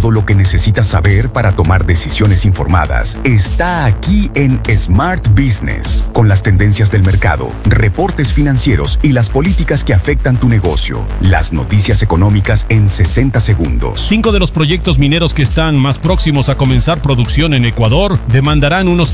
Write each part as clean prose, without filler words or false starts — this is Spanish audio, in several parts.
Todo lo que necesitas saber para tomar decisiones informadas está aquí en Smart Business, con las tendencias del mercado, reportes financieros y las políticas que afectan tu negocio. Las noticias económicas en 60 segundos. 5 de los proyectos mineros que están más próximos a comenzar producción en Ecuador demandarán unos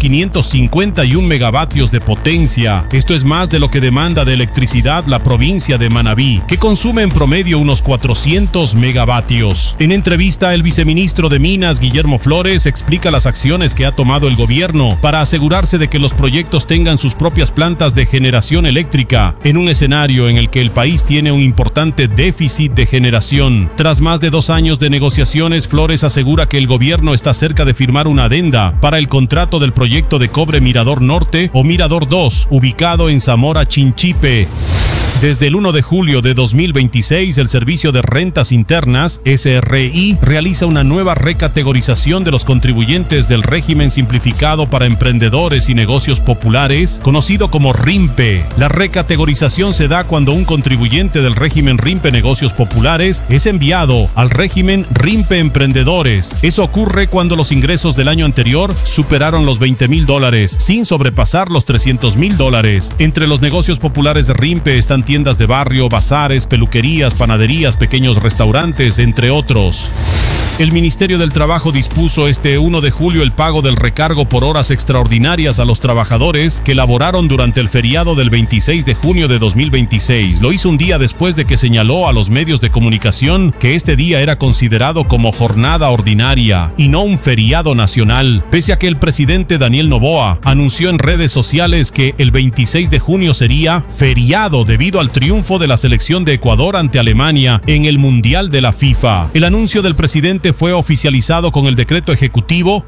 551 megavatios de potencia. Esto es más de lo que demanda de electricidad la provincia de Manabí, que consume en promedio unos 400 megavatios. En entrevista, el viceministro de Minas, Guillermo Flores, explica las acciones que ha tomado el gobierno para asegurarse de que los proyectos tengan sus propias plantas de generación eléctrica, en un escenario en el que el país tiene un importante déficit de generación. Tras más de 2 años de negociaciones, Flores asegura que el gobierno está cerca de firmar una adenda para el contrato del proyecto de cobre Mirador Norte o Mirador 2, ubicado en Zamora Chinchipe. Desde el 1 de julio de 2026, el Servicio de Rentas Internas, SRI, realiza una nueva recategorización de los contribuyentes del régimen simplificado para emprendedores y negocios populares, conocido como RIMPE. La recategorización se da cuando un contribuyente del régimen RIMPE Negocios Populares es enviado al régimen RIMPE Emprendedores. Eso ocurre cuando los ingresos del año anterior superaron los $20,000, sin sobrepasar los $300,000. Entre los negocios populares de RIMPE están tiendas de barrio, bazares, peluquerías, panaderías, pequeños restaurantes, entre otros. El Ministerio del Trabajo dispuso este 1 de julio el pago del recargo por horas extraordinarias a los trabajadores que laboraron durante el feriado del 26 de junio de 2026. Lo hizo un día después de que señaló a los medios de comunicación que este día era considerado como jornada ordinaria y no un feriado nacional, pese a que el presidente Daniel Noboa anunció en redes sociales que el 26 de junio sería feriado debido al triunfo de la selección de Ecuador ante Alemania en el Mundial de la FIFA. El anuncio del presidente fue oficializado con el decreto ejecutivo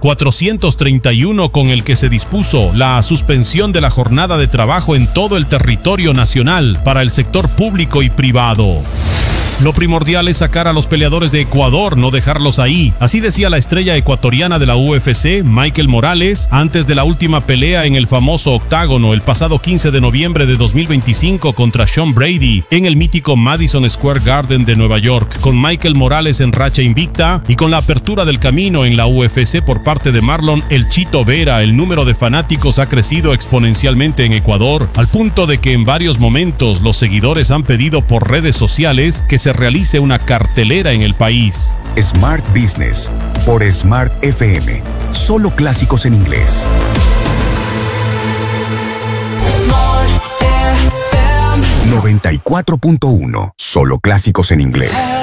431, con el que se dispuso la suspensión de la jornada de trabajo en todo el territorio nacional para el sector público y privado. Lo primordial es sacar a los peleadores de Ecuador, no dejarlos ahí. Así decía la estrella ecuatoriana de la UFC, Michael Morales, antes de la última pelea en el famoso octágono el pasado 15 de noviembre de 2025 contra Sean Brady en el mítico Madison Square Garden de Nueva York. Con Michael Morales en racha invicta y con la apertura del camino en la UFC por parte de Marlon El Chito Vera, el número de fanáticos ha crecido exponencialmente en Ecuador, al punto de que en varios momentos los seguidores han pedido por redes sociales que se realice una cartelera en el país. Smart Business por Smart FM. Solo clásicos en inglés. Smart FM 94.1. Solo clásicos en inglés.